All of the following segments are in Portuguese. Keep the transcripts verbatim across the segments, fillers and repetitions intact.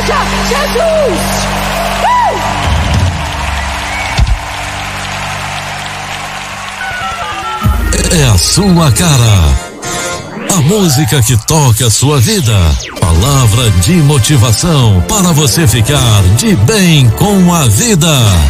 Igreja Jesus! Uh! É a sua cara. A música que toca a sua vida. Palavra de motivação para você ficar de bem com a vida.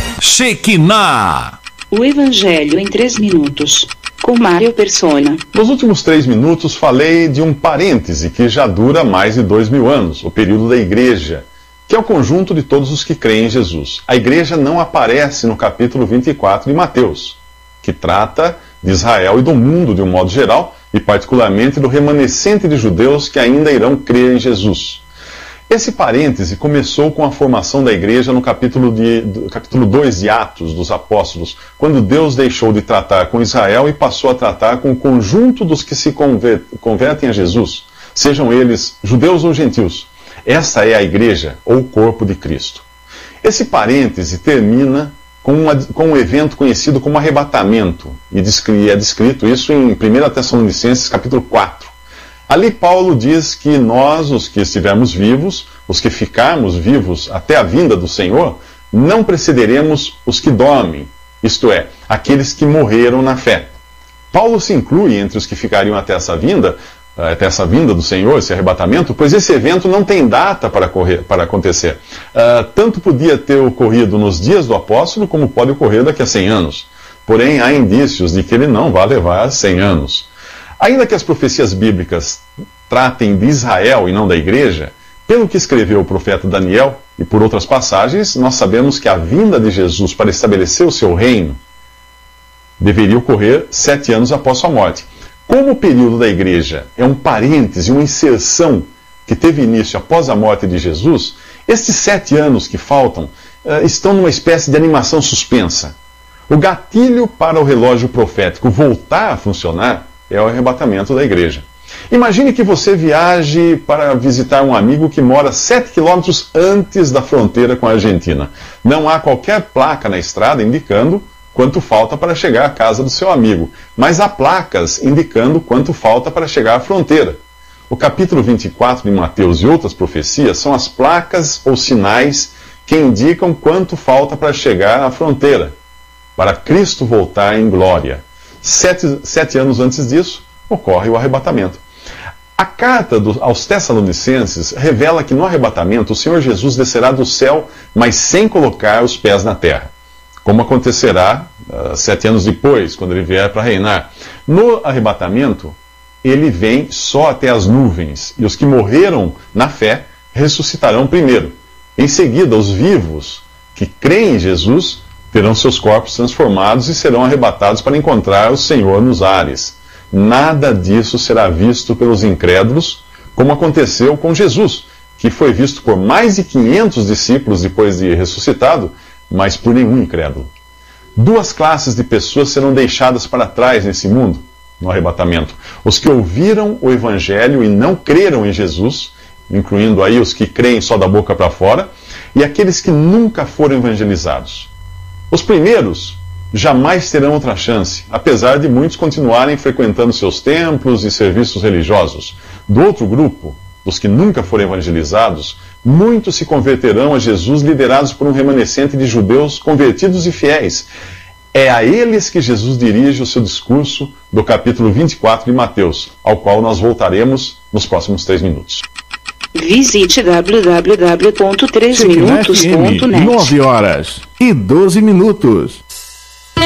Shekinah. O Evangelho em três minutos. Com Mário Persona. Nos últimos três minutos falei de um parêntese que já dura mais de dois mil anos, o período da igreja, que é o conjunto de todos os que creem em Jesus. A igreja não aparece no capítulo vinte e quatro de Mateus, que trata de Israel e do mundo de um modo geral, e particularmente do remanescente de judeus que ainda irão crer em Jesus. Esse parêntese começou com a formação da igreja no capítulo, de, do, capítulo dois de Atos dos Apóstolos, quando Deus deixou de tratar com Israel e passou a tratar com o conjunto dos que se conver, convertem a Jesus, sejam eles judeus ou gentios. Essa é a igreja, ou o corpo de Cristo. Esse parêntese termina com, uma, com um evento conhecido como arrebatamento, e é descrito isso em primeira Tessalonicenses capítulo quatro. Ali Paulo diz que nós, os que estivermos vivos, os que ficarmos vivos até a vinda do Senhor, não precederemos os que dormem, isto é, aqueles que morreram na fé. Paulo se inclui entre os que ficariam até essa vinda, até essa vinda do Senhor, esse arrebatamento, pois esse evento não tem data para, correr, para acontecer. Uh, tanto podia ter ocorrido nos dias do apóstolo, como pode ocorrer daqui a cem anos. Porém, há indícios de que ele não vai levar cem anos. Ainda que as profecias bíblicas tratem de Israel e não da igreja, pelo que escreveu o profeta Daniel, e por outras passagens, nós sabemos que a vinda de Jesus para estabelecer o seu reino deveria ocorrer sete anos após sua morte. Como o período da igreja é um parêntese, uma inserção que teve início após a morte de Jesus, estes sete anos que faltam uh, estão numa espécie de animação suspensa. O gatilho para o relógio profético voltar a funcionar é o arrebatamento da igreja. Imagine que você viaje para visitar um amigo que mora sete quilômetros antes da fronteira com a Argentina. Não há qualquer placa na estrada indicando quanto falta para chegar à casa do seu amigo, mas há placas indicando quanto falta para chegar à fronteira. O capítulo vinte e quatro de Mateus e outras profecias são as placas ou sinais que indicam quanto falta para chegar à fronteira, para Cristo voltar em glória. Sete, sete anos antes disso, ocorre o arrebatamento. A carta do, aos Tessalonicenses revela que no arrebatamento o Senhor Jesus descerá do céu, mas sem colocar os pés na terra, como acontecerá uh, sete anos depois, quando ele vier para reinar. No arrebatamento, ele vem só até as nuvens, e os que morreram na fé ressuscitarão primeiro. Em seguida, os vivos que creem em Jesus terão seus corpos transformados e serão arrebatados para encontrar o Senhor nos ares. Nada disso será visto pelos incrédulos, como aconteceu com Jesus, que foi visto por mais de quinhentos discípulos depois de ressuscitado, mas por nenhum incrédulo. Duas classes de pessoas serão deixadas para trás nesse mundo, no arrebatamento. Os que ouviram o Evangelho e não creram em Jesus, incluindo aí os que creem só da boca para fora, e aqueles que nunca foram evangelizados. Os primeiros jamais terão outra chance, apesar de muitos continuarem frequentando seus templos e serviços religiosos. Do outro grupo, dos que nunca foram evangelizados, muitos se converterão a Jesus liderados por um remanescente de judeus convertidos e fiéis. É a eles que Jesus dirige o seu discurso do capítulo vinte e quatro de Mateus, ao qual nós voltaremos nos próximos três minutos. Visite w w w ponto três minutos ponto net. nove horas e doze minutos.